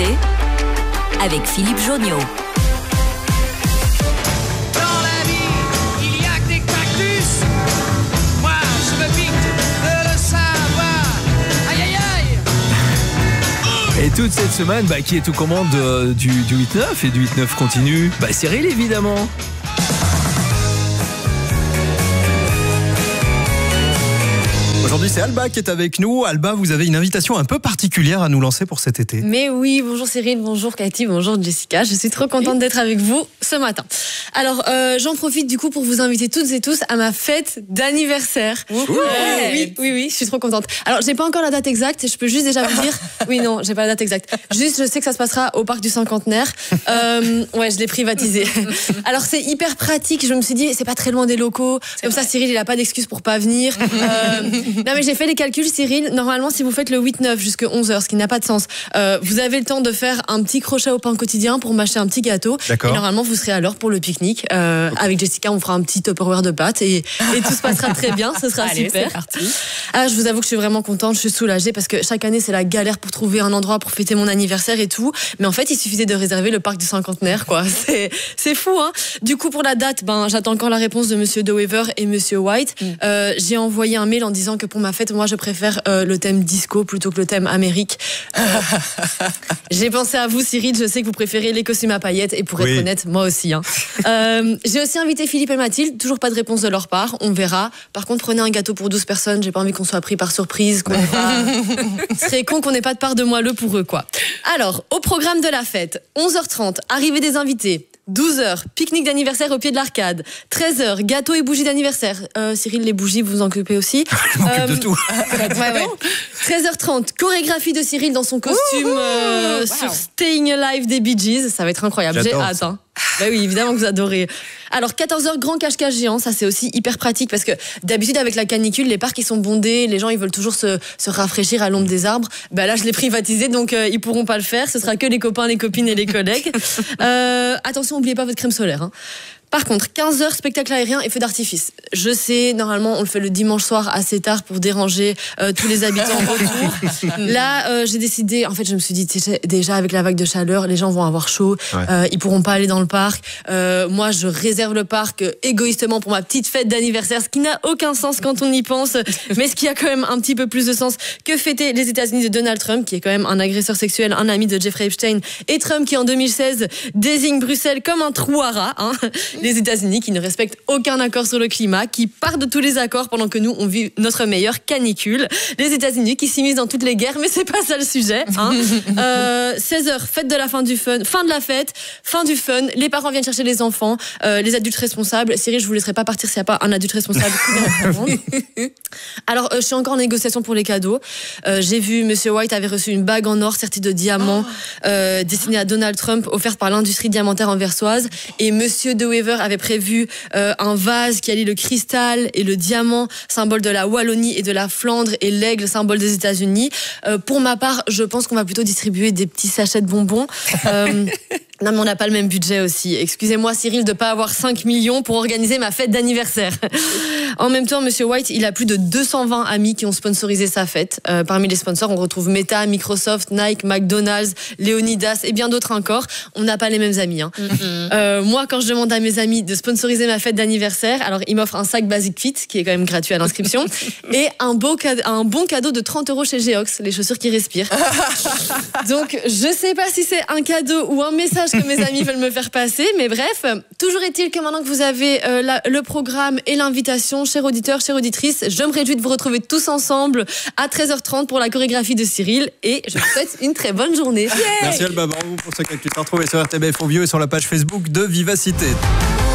Vivacité avec Philippe Jonniot. Et toute cette semaine, qui est aux commandes du 8-9 et du 8-9 continue, Cyril évidemment. Aujourd'hui, c'est Alba qui est avec nous. Alba, vous avez une invitation un peu particulière à nous lancer pour cet été. Mais oui, bonjour Cyril, bonjour Cathy, bonjour Jessica. Je suis trop contente d'être avec vous ce matin. Alors, j'en profite du coup pour vous inviter toutes et tous à ma fête d'anniversaire. Oui, je suis trop contente. Alors, j'ai pas encore la date exacte, je peux juste déjà vous dire... Oui, non, j'ai pas la date exacte. Juste, je sais que ça se passera au parc du Cinquantenaire. Je l'ai privatisé. Alors, c'est hyper pratique. Je me suis dit, c'est pas très loin des locaux. Comme ça, Cyril, il a pas d'excuse pour pas venir. Non, mais j'ai fait les calculs, Cyril. Normalement, si vous faites le 8-9 jusqu'à 11h, ce qui n'a pas de sens, vous avez le temps de faire un petit crochet au pain quotidien pour mâcher un petit gâteau. D'accord. Et normalement, vous serez à l'heure pour le pique-nique. Avec Jessica, on fera un petit Tupperware de pâtes et tout se passera très bien. Ce sera super. C'est parti. Je vous avoue que je suis vraiment contente, je suis soulagée parce que chaque année, c'est la galère pour trouver un endroit pour fêter mon anniversaire et tout. Mais en fait, il suffisait de réserver le parc du Cinquantenaire, quoi. C'est fou, hein. Du coup, pour la date, j'attends encore la réponse de Monsieur De Wever et Monsieur White. J'ai envoyé un mail en disant que pour ma fête, moi, je préfère le thème disco plutôt que le thème Amérique. J'ai pensé à vous, Cyril. Je sais que vous préférez les costumes à paillettes et pour être honnête, moi aussi. Hein. J'ai aussi invité Philippe et Mathilde. Toujours pas de réponse de leur part. On verra. Par contre, prenez un gâteau pour 12 personnes. J'ai pas envie qu'on soit pris par surprise. Ce serait con qu'on n'ait pas de part de moelleux pour eux, quoi. Alors, au programme de la fête, 11h30, arrivée des invités. 12h, pique-nique d'anniversaire au pied de l'arcade. 13h, gâteau et bougies d'anniversaire. Cyril, les bougies, vous vous en occupez aussi. Je m'occupe de tout. 13h30, chorégraphie de Cyril dans son costume sur Staying Alive des Bee Gees. Ça va être incroyable. J'ai hâte. Hein. Oui, évidemment que vous adorez. Alors 14h, grand cache-cache géant, ça c'est aussi hyper pratique parce que d'habitude avec la canicule, les parcs ils sont bondés, les gens ils veulent toujours se rafraîchir à l'ombre des arbres. Là je l'ai privatisé donc ils pourront pas le faire, ce sera que les copains, les copines et les collègues. Attention, n'oubliez pas votre crème solaire. Hein. Par contre, 15h, spectacle aérien et feu d'artifice. Je sais, normalement, on le fait le dimanche soir assez tard pour déranger tous les habitants autour. Là, j'ai décidé, en fait, je me suis dit, déjà, avec la vague de chaleur, les gens vont avoir chaud, ils pourront pas aller dans le parc. Moi, je réserve le parc égoïstement pour ma petite fête d'anniversaire, ce qui n'a aucun sens quand on y pense, mais ce qui a quand même un petit peu plus de sens que fêter les États-Unis de Donald Trump, qui est quand même un agresseur sexuel, un ami de Jeffrey Epstein, et Trump qui, en 2016, désigne Bruxelles comme un trou à rats, hein. Les États-Unis qui ne respectent aucun accord sur le climat, qui partent de tous les accords pendant que nous, on vit notre meilleure canicule. Les États-Unis qui s'immiscent dans toutes les guerres, mais c'est pas ça le sujet. Hein. 16h, fête de la fin du fun, fin de la fête, fin du fun. Les parents viennent chercher les enfants, les adultes responsables. Cyril, je vous laisserai pas partir s'il n'y a pas un adulte responsable. Alors, je suis encore en négociation pour les cadeaux. J'ai vu Monsieur White avait reçu une bague en or sertie de diamants destinée à Donald Trump, offerte par l'industrie diamantaire anversoise. Et Monsieur De Wever avait prévu un vase qui allie le cristal et le diamant, symbole de la Wallonie et de la Flandre, et l'aigle, symbole des États-Unis. Pour ma part, je pense qu'on va plutôt distribuer des petits sachets de bonbons. Non, mais on n'a pas le même budget aussi. Excusez-moi, Cyril, de ne pas avoir 5 millions pour organiser ma fête d'anniversaire. En même temps, Monsieur White, il a plus de 220 amis qui ont sponsorisé sa fête. Parmi les sponsors, on retrouve Meta, Microsoft, Nike, McDonald's, Leonidas et bien d'autres encore. On n'a pas les mêmes amis. Hein. Moi, quand je demande à mes amis de sponsoriser ma fête d'anniversaire, alors ils m'offrent un sac Basic Fit, qui est quand même gratuit à l'inscription, et un bon cadeau de 30 € chez Geox, les chaussures qui respirent. Donc, je ne sais pas si c'est un cadeau ou un message que mes amis veulent me faire passer, mais bref, toujours est-il que maintenant que vous avez le programme et l'invitation, chers auditeurs, chères auditrices, je me réjouis de vous retrouver tous ensemble à 13h30 pour la chorégraphie de Cyril, et je vous souhaite une très bonne journée. Merci Alba, bravo pour ce que tu t'es retrouvé sur RTBF Audio et sur la page Facebook de Vivacité.